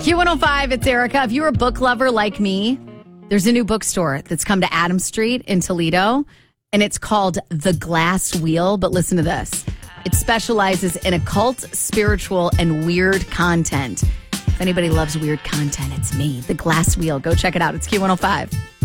Q105, it's Erica. If you're a book lover like me, there's a new bookstore that's come to Adams Street in Toledo, and it's called The Glass Wheel. But listen to this. It specializes in occult, spiritual, and weird content. If anybody loves weird content, it's me, The Glass Wheel. Go check it out. It's Q105.